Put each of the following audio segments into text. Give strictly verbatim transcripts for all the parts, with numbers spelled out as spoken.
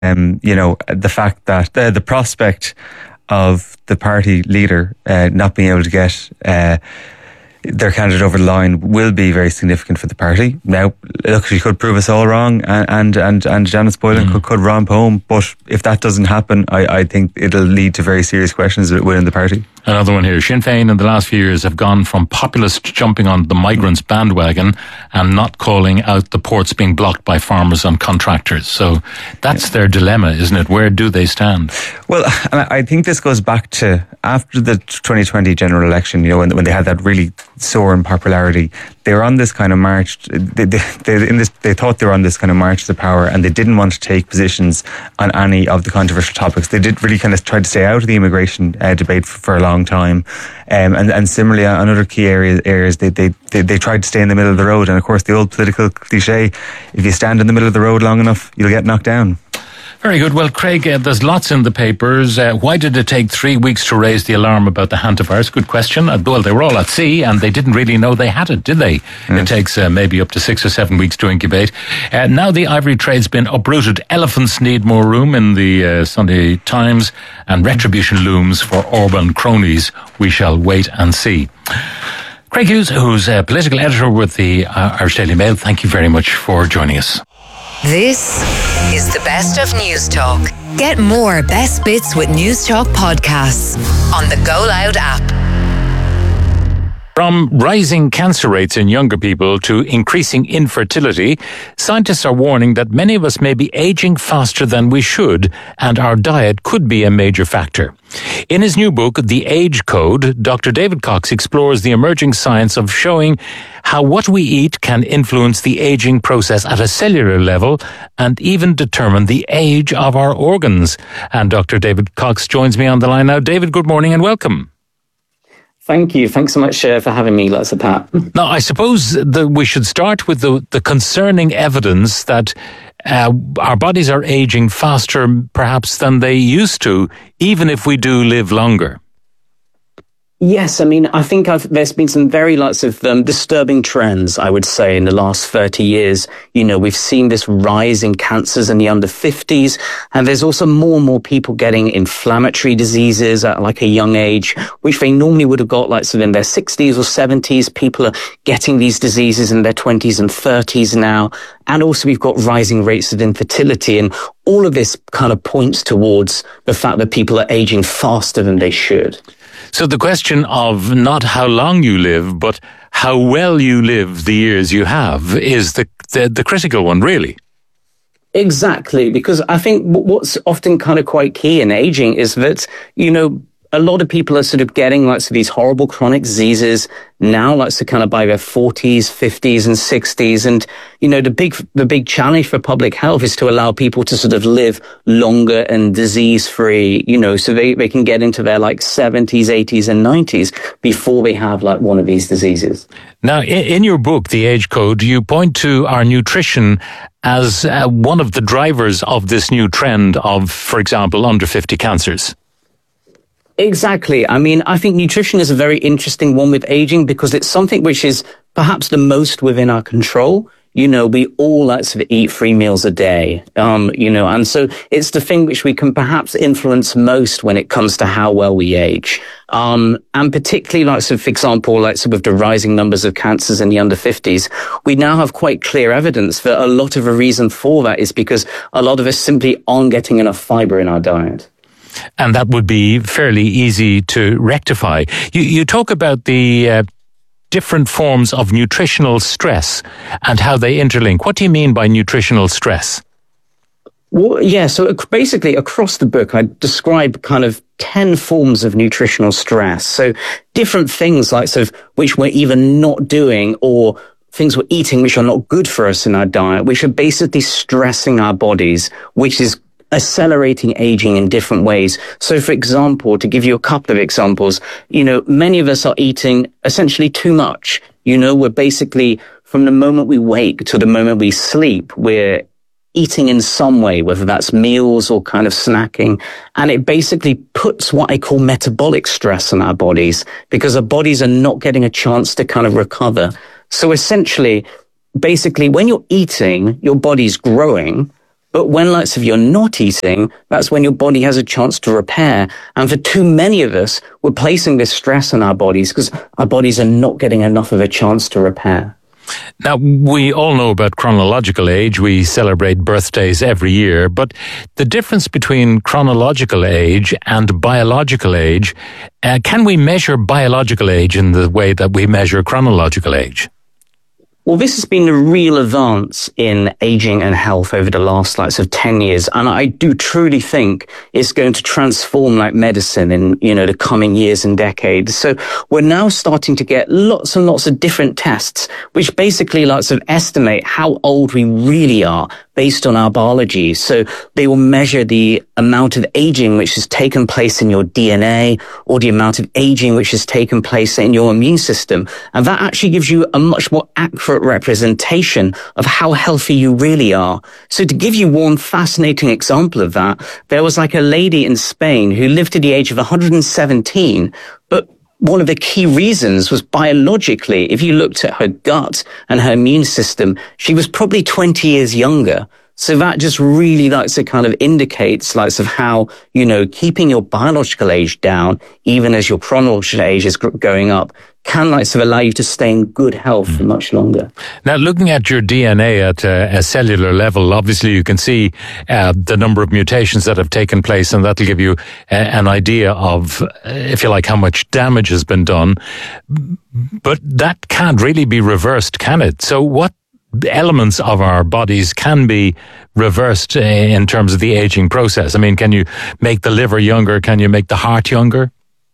Um, you know, the fact that the, the prospect of the party leader uh, not being able to get uh, their candidate over the line will be very significant for the party. Now, look, she could prove us all wrong, and and and, and Janice Boylan mm. could, could romp home. But if that doesn't happen, I, I think it'll lead to very serious questions within the party. Another one here. Sinn Féin in the last few years have gone from populist jumping on the migrants bandwagon and not calling out the ports being blocked by farmers and contractors. So that's yeah. their dilemma, isn't it? Where do they stand? Well, I think this goes back to after the twenty twenty general election, you know, when, when they had that really soaring popularity. They were on this kind of march. They, they, they, in this, they thought they were on this kind of march to power, and they didn't want to take positions on any of the controversial topics. They did really kind of try to stay out of the immigration uh, debate for, for a long time. Um, and, and similarly on other key areas, areas they, they, they, they tried to stay in the middle of the road. And of course, the old political cliche, if you stand in the middle of the road long enough, you'll get knocked down. Very good. Well, Craig, uh, there's lots in the papers. Uh, why did it take three weeks to raise the alarm about the hantavirus? Good question. Uh, well, they were all at sea and they didn't really know they had it, did they? Yes. It takes uh, maybe up to six or seven weeks to incubate. Uh, now the ivory trade's been uprooted. Elephants need more room in the uh, Sunday Times, and retribution looms for Orban cronies. We shall wait and see. Craig Hughes, who's a political editor with the uh, Irish Daily Mail, thank you very much for joining us. This is the Best of News Talk. Get more Best Bits with News Talk podcasts on the Go Loud app. From rising cancer rates in younger people to increasing infertility, scientists are warning that many of us may be aging faster than we should, and our diet could be a major factor. In his new book, The Age Code, Doctor David Cox explores the emerging science of showing how what we eat can influence the aging process at a cellular level and even determine the age of our organs. And Doctor David Cox joins me on the line now. David, good morning and welcome. Thank you. Thanks so much uh, for having me, lots of Pat. Now, I suppose that we should start with the, the concerning evidence that uh, our bodies are aging faster, perhaps, than they used to, even if we do live longer. Yes, I mean, I think I've, there's been some very lots of um, disturbing trends, I would say, in the last thirty years. You know, we've seen this rise in cancers in the under fifties, and there's also more and more people getting inflammatory diseases at like a young age, which they normally would have got like sort of in their sixties or seventies. People are getting these diseases in their twenties and thirties now. And also we've got rising rates of infertility, and all of this kind of points towards the fact that people are aging faster than they should. So the question of not how long you live, but how well you live the years you have is the, the, the critical one, really. Exactly, because I think what's often kind of quite key in aging is that, you know, a lot of people are sort of getting like so these horrible chronic diseases now, like so kind of by their forties, fifties and sixties. And, you know, the big, the big challenge for public health is to allow people to sort of live longer and disease free, you know, so they, they can get into their like seventies, eighties and nineties before they have like one of these diseases. Now, in, in your book, The Age Code, you point to our nutrition as uh, one of the drivers of this new trend of, for example, under fifty cancers. Exactly. I mean, I think nutrition is a very interesting one with aging because it's something which is perhaps the most within our control. You know, we all like to eat three meals a day, um, you know, and so it's the thing which we can perhaps influence most when it comes to how well we age. Um, and particularly like, so for example, like so with the rising numbers of cancers in the under fifties, we now have quite clear evidence that a lot of the reason for that is because a lot of us simply aren't getting enough fiber in our diet. And that would be fairly easy to rectify. You, you talk about the uh, different forms of nutritional stress and how they interlink. What do you mean by nutritional stress? Well, yeah, so basically across the book, I describe kind of ten forms of nutritional stress. So different things like sort of which we're either not doing or things we're eating which are not good for us in our diet, which are basically stressing our bodies, which is accelerating aging in different ways. So, for example, to give you a couple of examples, you know, many of us are eating essentially too much. You know, we're basically, from the moment we wake to the moment we sleep, we're eating in some way, whether that's meals or kind of snacking. And it basically puts what I call metabolic stress on our bodies because our bodies are not getting a chance to kind of recover. So essentially, basically, when you're eating, your body's growing, But when lots of you're not eating, that's when your body has a chance to repair. And for too many of us, we're placing this stress on our bodies because our bodies are not getting enough of a chance to repair. Now, we all know about chronological age. We celebrate birthdays every year. But the difference between chronological age and biological age, uh, can we measure biological age in the way that we measure chronological age? Well, this has been a real advance in aging and health over the last like sort of ten years. And I do truly think it's going to transform like medicine in, you know, the coming years and decades. So we're now starting to get lots and lots of different tests, which basically like sort of estimate how old we really are based on our biology. So they will measure the amount of aging which has taken place in your D N A or the amount of aging which has taken place in your immune system. And that actually gives you a much more accurate representation of how healthy you really are. So to give you one fascinating example of that, there was like a lady in Spain who lived to the age of one hundred seventeen, but one of the key reasons was biologically, if you looked at her gut and her immune system, she was probably twenty years younger. So that just really likes to kind of indicates likes of how, you know, keeping your biological age down, even as your chronological age is going up, can like sort of allow you to stay in good health for much longer. Now, looking at your D N A at a, a cellular level, obviously you can see uh, the number of mutations that have taken place, and that'll give you uh, an idea of, uh, if you like, how much damage has been done. But that can't really be reversed, can it? So what elements of our bodies can be reversed in terms of the aging process? I mean, can you make the liver younger? Can you make the heart younger?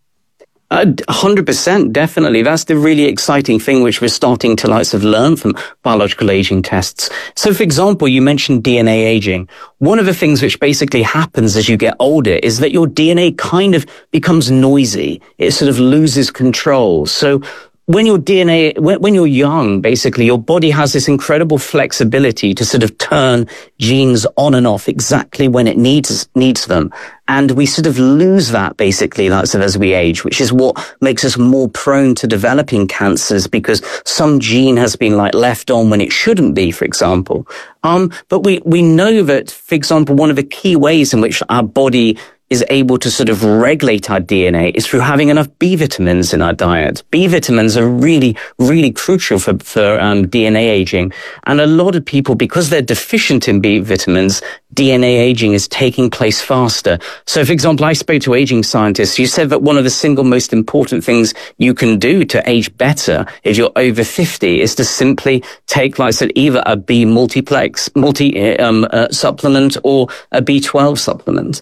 A hundred percent, definitely. That's the really exciting thing which we're starting to like sort of learn from biological aging tests. So, for example, you mentioned D N A aging. One of the things which basically happens as you get older is that your D N A kind of becomes noisy. It sort of loses control. So when your D N A, when, when you're young, basically, your body has this incredible flexibility to sort of turn genes on and off exactly when it needs needs them. And we sort of lose that basically like, sort of as we age, which is what makes us more prone to developing cancers because some gene has been like left on when it shouldn't be, for example. Um, but we, we know that, for example, one of the key ways in which our body is able to sort of regulate our D N A is through having enough B vitamins in our diet. B vitamins are really, really crucial for, for um, D N A aging. And a lot of people, because they're deficient in B vitamins, D N A aging is taking place faster. So, for example, I spoke to aging scientists who said that one of the single most important things you can do to age better if you're over fifty is to simply take, like I said, either a B multiplex, multi um, uh, supplement or a B twelve supplement.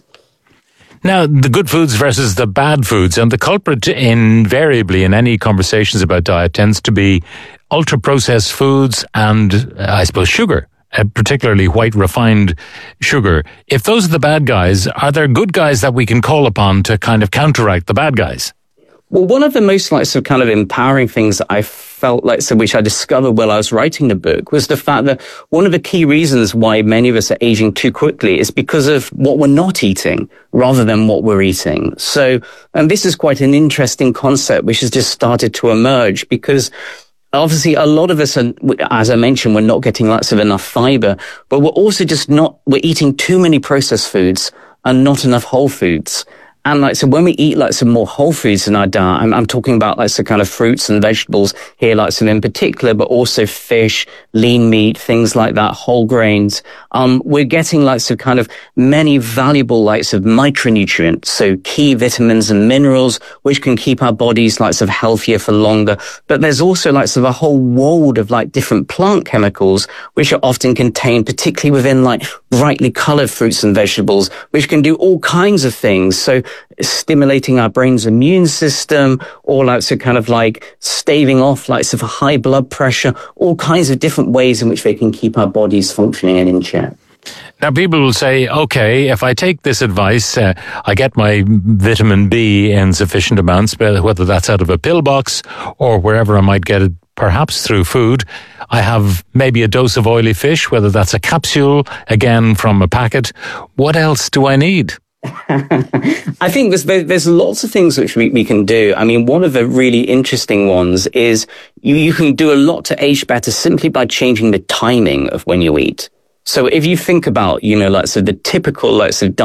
Now, the good foods versus the bad foods, and the culprit invariably in any conversations about diet tends to be ultra-processed foods and, uh, I suppose, sugar, uh, particularly white refined sugar. If those are the bad guys, are there good guys that we can call upon to kind of counteract the bad guys? Well, one of the most like sort of kind of empowering things that I felt like, so which I discovered while I was writing the book, was the fact that one of the key reasons why many of us are aging too quickly is because of what we're not eating rather than what we're eating. So, and this is quite an interesting concept which has just started to emerge because obviously a lot of us are, as I mentioned, we're not getting lots of enough fiber, but we're also just not, we're eating too many processed foods and not enough whole foods. And like, so when we eat like some more whole foods in our diet, I'm, I'm talking about like some kind of fruits and vegetables here, like some in particular, but also fish, lean meat, things like that, whole grains. Um, we're getting like some kind of many valuable like of micronutrients. So key vitamins and minerals, which can keep our bodies like sort of healthier for longer. But there's also like sort of a whole world of like different plant chemicals, which are often contained, particularly within like brightly colored fruits and vegetables, which can do all kinds of things. So stimulating our brain's immune system, or like so kind of like staving off like so for high blood pressure, all kinds of different ways in which they can keep our bodies functioning and in check. Now, people will say, okay, if I take this advice, uh, I get my vitamin B in sufficient amounts, whether that's out of a pill box or wherever I might get it, perhaps through food. I have maybe a dose of oily fish, whether that's a capsule, again from a packet. What else do I need? I think there's there's lots of things which we, we can do. I mean, one of the really interesting ones is you, you can do a lot to age better simply by changing the timing of when you eat. So if you think about, you know, like, so the typical, like, sort of